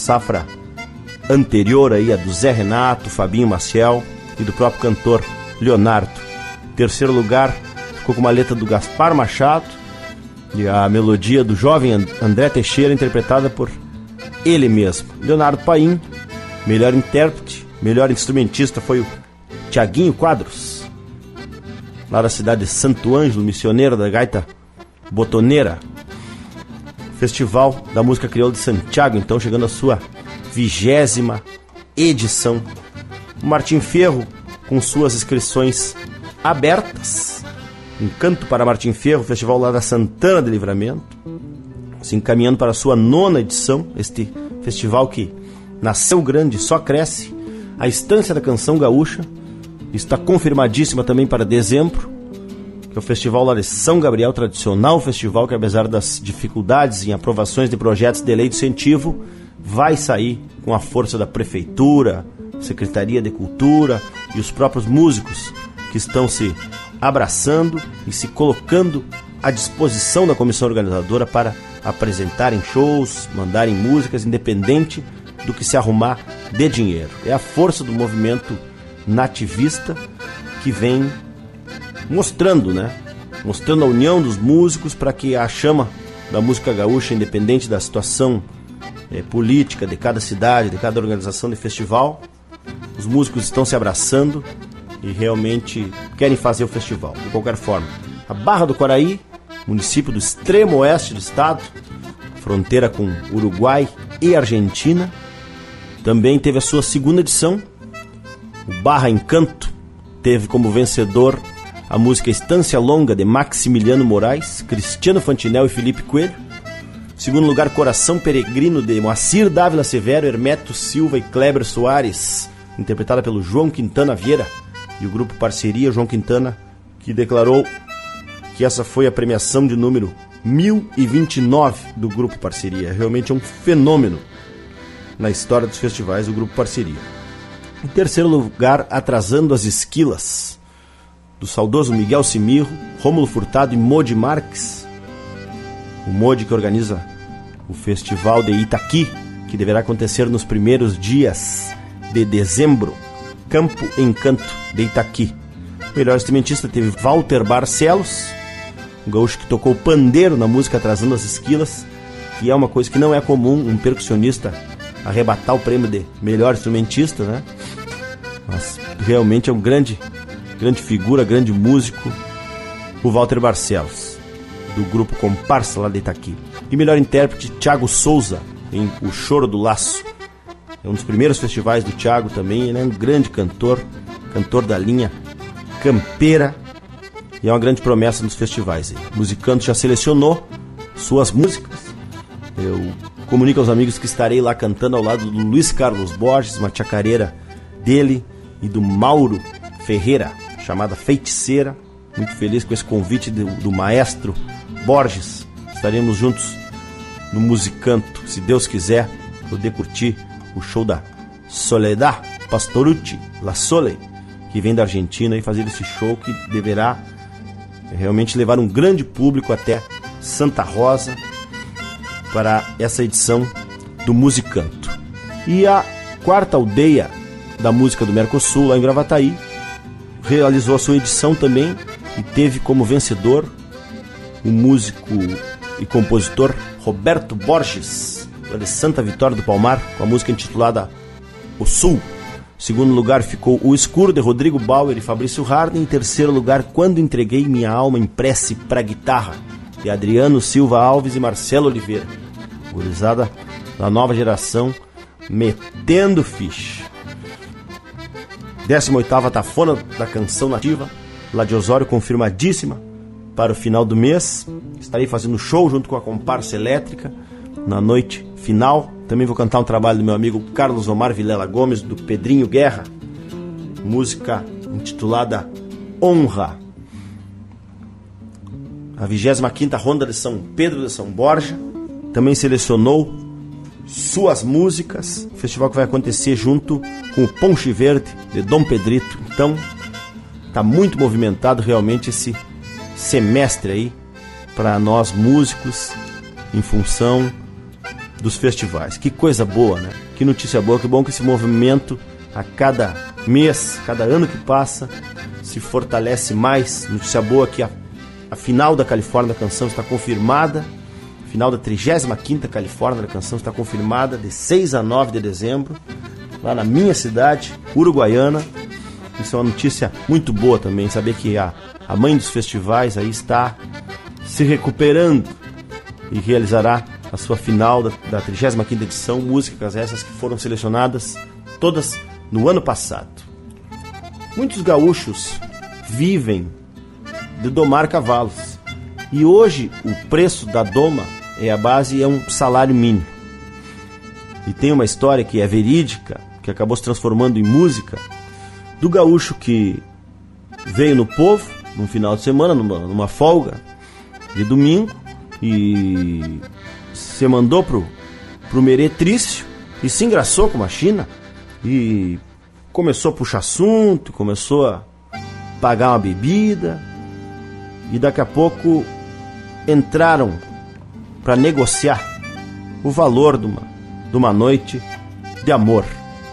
safra anterior aí, a do Zé Renato, Fabinho Maciel e do próprio cantor Leonardo. Terceiro lugar ficou com uma letra do Gaspar Machado e a melodia do jovem André Teixeira, interpretada por ele mesmo. Leonardo Paim, melhor intérprete, melhor instrumentista foi o Tiaguinho Quadros, lá da cidade de Santo Ângelo, missioneiro da gaita botoneira. Festival da Música Crioula de Santiago, então, chegando à sua 20ª edição. O Martim Fierro, com suas inscrições abertas. Encanto para Martim Fierro, festival lá da Santana de Livramento, se encaminhando para a sua 9ª edição. Este festival que nasceu grande, só cresce. A Estância da Canção Gaúcha está confirmadíssima também para dezembro, que é o festival lá de São Gabriel, tradicional festival que, apesar das dificuldades em aprovações de projetos de lei de incentivo, vai sair com a força da Prefeitura, Secretaria de Cultura e os próprios músicos que estão se abraçando e se colocando à disposição da comissão organizadora para apresentarem shows, mandarem músicas, independente do que se arrumar de dinheiro. É a força do movimento nativista que vem mostrando, né? Mostrando a união dos músicos para que a chama da música gaúcha, independente da situação política de cada cidade, de cada organização de festival, os músicos estão se abraçando e realmente querem fazer o festival. De qualquer forma, a Barra do Quaraí, município do extremo oeste do estado, fronteira com Uruguai e Argentina, também teve a sua 2ª edição. O Barra Encanto teve como vencedor a música Estância Longa, de Maximiliano Moraes, Cristiano Fantinel e Felipe Coelho. Segundo lugar, Coração Peregrino, de Moacir Dávila Severo, Hermeto Silva e Kleber Soares, interpretada pelo João Quintana Vieira e o grupo Parceria. João Quintana, que declarou que essa foi a premiação de número 1029 do grupo Parceria. Realmente é um fenômeno na história dos festivais, o grupo Parceria. Em terceiro lugar, Atrasando as Esquilas, do saudoso Miguel Cimirro, Rômulo Furtado e Modi Marques. O Modi que organiza o festival de Itaqui, que deverá acontecer nos primeiros dias de dezembro. Campo Encanto de Itaqui. O melhor instrumentista teve Walter Barcelos, um gaúcho que tocou pandeiro na música Atrasando as Esquilas, que é uma coisa que não é comum, um percussionista arrebatar o prêmio de melhor instrumentista, né? Mas realmente é um grande figura, grande músico, o Walter Barcelos, do grupo Comparsa lá de Itaqui. E melhor intérprete, Thiago Souza, em O Choro do Laço. É um dos primeiros festivais do Thiago também. Ele é um grande cantor da linha campeira, e é uma grande promessa nos festivais. O Musicanto já selecionou suas músicas. Eu comunico aos amigos que estarei lá cantando ao lado do Luiz Carlos Borges, uma chacareira dele e do Mauro Ferreira, chamada Feiticeira. Muito feliz com esse convite do maestro Borges. Estaremos juntos no Musicanto, se Deus quiser, poder curtir o show da Soledad Pastorucci, La Sole, que vem da Argentina, e fazer esse show que deverá realmente levar um grande público até Santa Rosa para essa edição do Musicanto. E a 4ª aldeia da música do Mercosul, lá em Gravataí, realizou a sua edição também e teve como vencedor o músico e compositor Roberto Borges, de Santa Vitória do Palmar, com a música intitulada O Sul. Em segundo lugar ficou O Escuro, de Rodrigo Bauer e Fabrício Harden. Em terceiro lugar, Quando Entreguei Minha Alma em Prece pra Guitarra, de Adriano Silva Alves e Marcelo Oliveira. Gurizada da nova geração metendo ficha. 18ª Tafona da Canção Nativa, lá de Osório, confirmadíssima para o final do mês. Estarei fazendo show junto com a Comparsa Elétrica na noite final. Também vou cantar um trabalho do meu amigo Carlos Omar Vilela Gomes, do Pedrinho Guerra, música intitulada Honra. A 25ª Ronda de São Pedro de São Borja também selecionou suas músicas. O festival que vai acontecer junto com o Ponche Verde de Dom Pedrito. Então está muito movimentado realmente esse semestre aí para nós músicos, em função dos festivais. Que coisa boa, né? Que notícia boa, que bom que esse movimento a cada mês, cada ano que passa, se fortalece mais. Notícia boa que a final da Califórnia da Canção está confirmada, a final da 35ª Califórnia da Canção está confirmada de 6 a 9 de dezembro, lá na minha cidade, Uruguaiana. Isso é uma notícia muito boa também, saber que a mãe dos festivais aí está se recuperando e realizará a sua final da 35ª edição, músicas essas que foram selecionadas todas no ano passado. Muitos gaúchos vivem de domar cavalos, e hoje o preço da doma é um salário mínimo. E tem uma história que é verídica, que acabou se transformando em música, do gaúcho que veio no povo num final de semana, numa folga de domingo, e se mandou pro meretrício e se engraçou com a China e começou a puxar assunto, começou a pagar uma bebida, e daqui a pouco entraram para negociar o valor de uma noite de amor.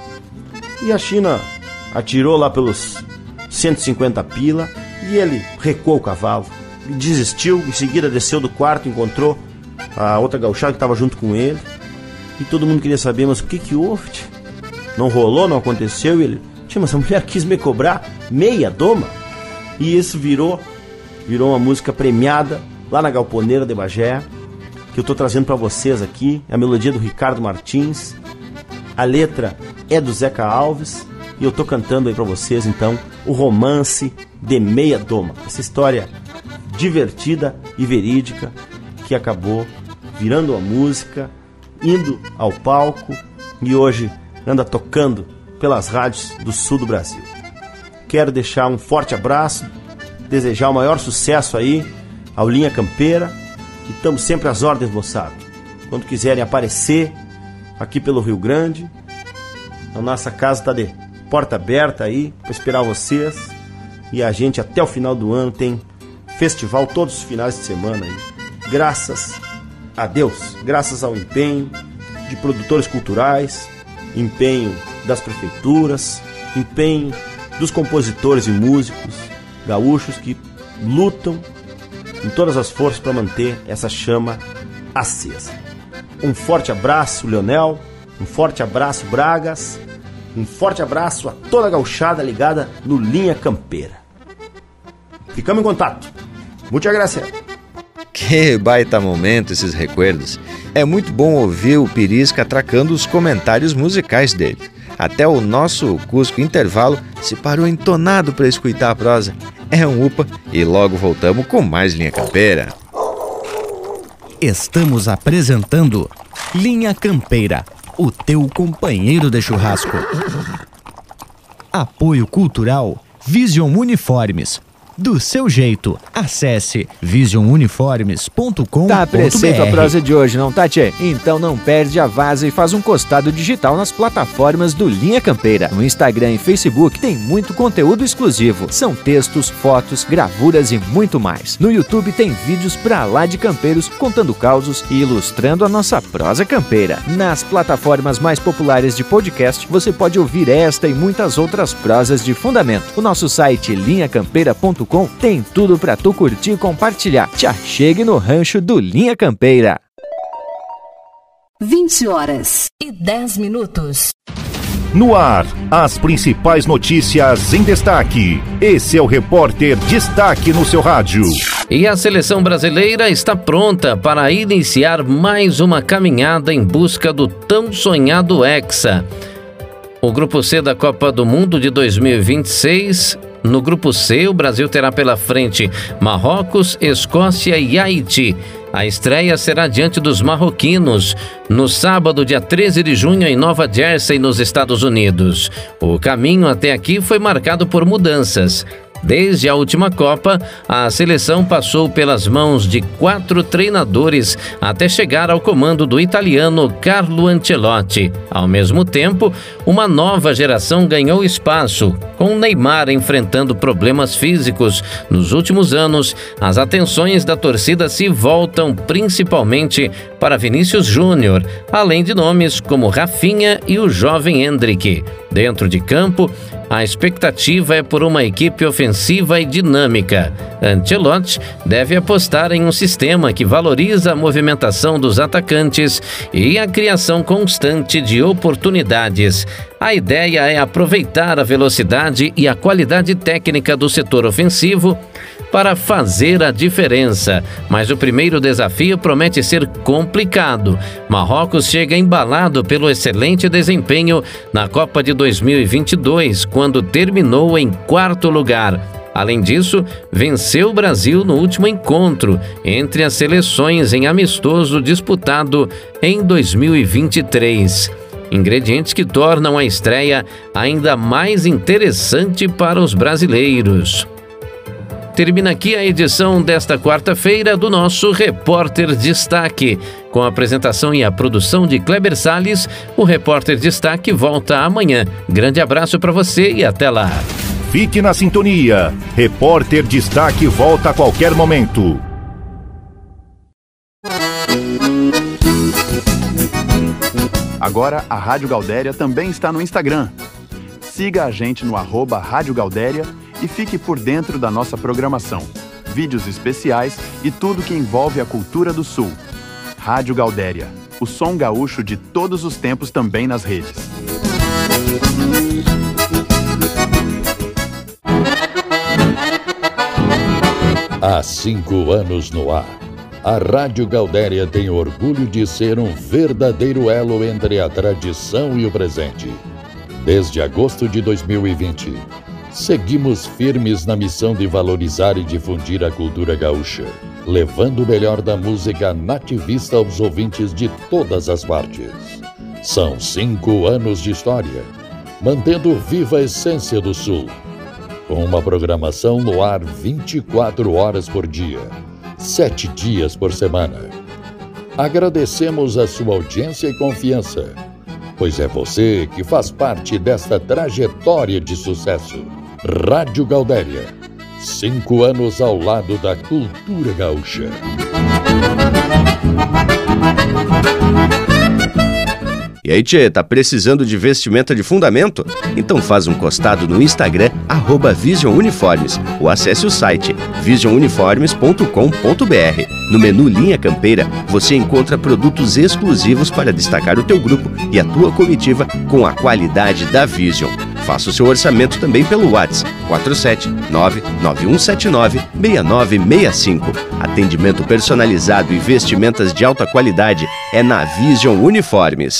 E a China atirou lá pelos 150 pila e ele recuou o cavalo e desistiu. Em seguida desceu do quarto, encontrou a outra gauchada que estava junto com ele, e todo mundo queria saber, mas o que houve? Não rolou, não aconteceu? E ele, mas a mulher quis me cobrar meia doma. E isso virou uma música premiada lá na Galponeira de Bagé, que eu estou trazendo para vocês aqui. A melodia do Ricardo Martins, a letra é do Zeca Alves, e eu estou cantando aí para vocês então o Romance de Meia Doma, essa história divertida e verídica que acabou virando uma música, indo ao palco e hoje anda tocando pelas rádios do sul do Brasil. Quero deixar um forte abraço, desejar o maior sucesso aí ao Linha Campeira, e estamos sempre às ordens, moçada. Quando quiserem aparecer aqui pelo Rio Grande, a nossa casa está de porta aberta aí para esperar vocês, e a gente até o final do ano tem festival todos os finais de semana aí. Graças a Deus, graças ao empenho de produtores culturais, empenho das prefeituras, empenho dos compositores e músicos gaúchos que lutam com todas as forças para manter essa chama acesa. Um forte abraço, Leonel, um forte abraço, Bragas, um forte abraço a toda a gauchada ligada no Linha Campeira. Ficamos em contato. Muita graça. Que baita momento esses recuerdos. É muito bom ouvir o Pirisca atracando os comentários musicais dele. Até o nosso Cusco Intervalo se parou entonado para escutar a prosa. É um upa, e logo voltamos com mais Linha Campeira. Estamos apresentando Linha Campeira, o teu companheiro de churrasco. Apoio Cultural Vision Uniformes. Do seu jeito, acesse visionuniformes.com.br. Tá preceito a prosa de hoje, não tá, tchê? Então não perde a vaza e faz um costado digital nas plataformas do Linha Campeira. No Instagram e Facebook tem muito conteúdo exclusivo. São textos, fotos, gravuras e muito mais. No YouTube tem vídeos pra lá de campeiros contando causos e ilustrando a nossa prosa campeira. Nas plataformas mais populares de podcast, você pode ouvir esta e muitas outras prosas de fundamento. O nosso site linhacampeira.com tem tudo pra tu curtir e compartilhar. Te achegue no rancho do Linha Campeira. 20h10. No ar, as principais notícias em destaque. Esse é o Repórter Destaque no seu rádio. E a seleção brasileira está pronta para iniciar mais uma caminhada em busca do tão sonhado Hexa. O Grupo C da Copa do Mundo de 2026... No Grupo C, o Brasil terá pela frente Marrocos, Escócia e Haiti. A estreia será diante dos marroquinos, no sábado, dia 13 de junho, em Nova Jersey, nos Estados Unidos. O caminho até aqui foi marcado por mudanças. Desde a última Copa, a seleção passou pelas mãos de 4 treinadores até chegar ao comando do italiano Carlo Ancelotti. Ao mesmo tempo, uma nova geração ganhou espaço, com Neymar enfrentando problemas físicos. Nos últimos anos, as atenções da torcida se voltam principalmente para Vinícius Júnior, além de nomes como Rafinha e o jovem Endrick. Dentro de campo, a expectativa é por uma equipe ofensiva e dinâmica. Ancelotti deve apostar em um sistema que valoriza a movimentação dos atacantes e a criação constante de oportunidades. A ideia é aproveitar a velocidade e a qualidade técnica do setor ofensivo para fazer a diferença. Mas o primeiro desafio promete ser complicado. Marrocos chega embalado pelo excelente desempenho na Copa de 2022, quando terminou em 4º lugar. Além disso, venceu o Brasil no último encontro entre as seleções em amistoso disputado em 2023. Ingredientes que tornam a estreia ainda mais interessante para os brasileiros. Termina aqui a edição desta quarta-feira do nosso Repórter Destaque. Com a apresentação e a produção de Kleber Salles, o Repórter Destaque volta amanhã. Grande abraço para você e até lá. Fique na sintonia. Repórter Destaque volta a qualquer momento. Agora a Rádio Gaudéria também está no Instagram. Siga a gente no @Rádio Gaudéria e fique por dentro da nossa programação, vídeos especiais e tudo que envolve a cultura do Sul. Rádio Gaudéria, o som gaúcho de todos os tempos também nas redes. Há 5 anos no ar, a Rádio Gaudéria tem orgulho de ser um verdadeiro elo entre a tradição e o presente. Desde agosto de 2020, seguimos firmes na missão de valorizar e difundir a cultura gaúcha, levando o melhor da música nativista aos ouvintes de todas as partes. São 5 anos de história, mantendo viva a essência do Sul, com uma programação no ar 24 horas por dia, 7 dias por semana. Agradecemos a sua audiência e confiança, pois é você que faz parte desta trajetória de sucesso. Rádio Gaudéria, 5 anos ao lado da cultura gaúcha. E aí, tchê, tá precisando de vestimenta de fundamento? Então faz um costado no Instagram, @VisionUniformes, ou acesse o site visionuniformes.com.br. No menu Linha Campeira, você encontra produtos exclusivos para destacar o teu grupo e a tua comitiva com a qualidade da Vision. Faça o seu orçamento também pelo WhatsApp 479-9179-6965. Atendimento personalizado e vestimentas de alta qualidade é na Vision Uniformes.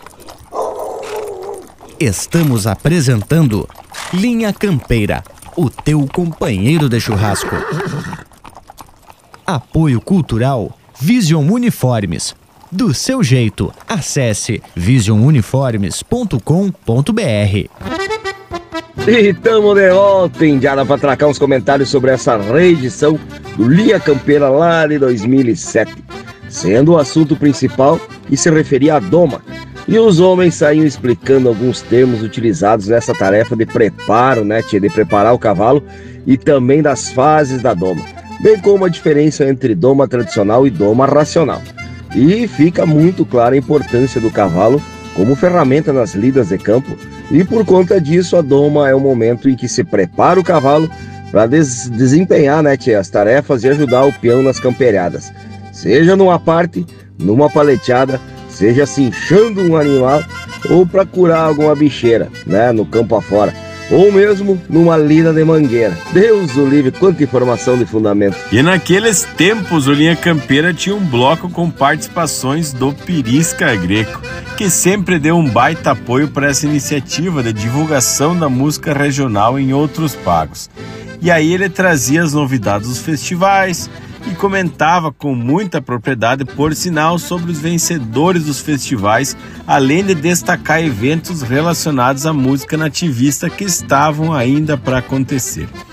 Estamos apresentando Linha Campeira, o teu companheiro de churrasco. Apoio Cultural Vision Uniformes. Do seu jeito, acesse visionuniformes.com.br. E tamo de volta, indiada, para tracar uns comentários sobre essa reedição do Linha Campeira lá de 2007. Sendo o assunto principal e se referia à doma. E os homens saíam explicando alguns termos utilizados nessa tarefa de preparo, né, de preparar o cavalo e também das fases da doma, bem como a diferença entre doma tradicional e doma racional. E fica muito clara a importância do cavalo como ferramenta nas lidas de campo, e por conta disso a doma é o momento em que se prepara o cavalo para desempenhar, né, as tarefas e ajudar o peão nas camperiadas, seja numa parte, numa paleteada, seja cinchando um animal ou para curar alguma bicheira, né, no campo afora, ou mesmo numa lida de mangueira. Deus o livre, quanta informação de fundamento. E naqueles tempos o Linha Campeira tinha um bloco com participações do Pirisca Greco, que sempre deu um baita apoio para essa iniciativa de divulgação da música regional em outros pagos. E aí ele trazia as novidades dos festivais e comentava com muita propriedade, por sinal, sobre os vencedores dos festivais, além de destacar eventos relacionados à música nativista que estavam ainda para acontecer.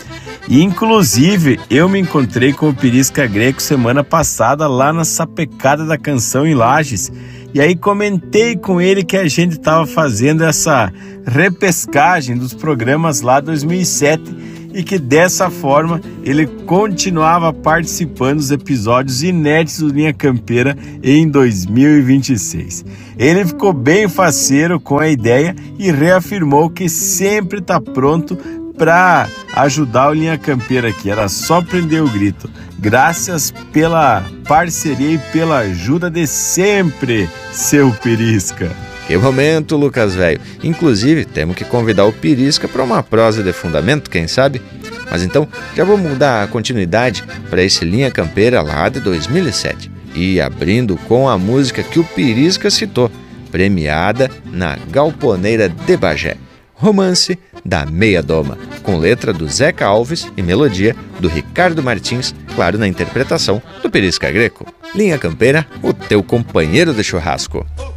E, inclusive, eu me encontrei com o Pirisca Greco semana passada lá na Sapecada da Canção em Lages. E aí comentei com ele que a gente estava fazendo essa repescagem dos programas lá 2007 e que dessa forma ele continuava participando dos episódios inéditos do Linha Campeira em 2026. Ele ficou bem faceiro com a ideia e reafirmou que sempre está pronto para ajudar o Linha Campeira aqui. Era só prender o grito. Graças pela parceria e pela ajuda de sempre, seu Pirisca. Que momento, Lucas velho. Inclusive, temos que convidar o Pirisca para uma prosa de fundamento, quem sabe? Mas então, já vamos dar a continuidade para esse Linha Campeira lá de 2007. E abrindo com a música que o Pirisca citou, premiada na Galponeira de Bagé. Romance da Meia Doma, com letra do Zeca Alves e melodia do Ricardo Martins, claro, na interpretação do Pirisca Greco. Linha Campeira, o teu companheiro de churrasco.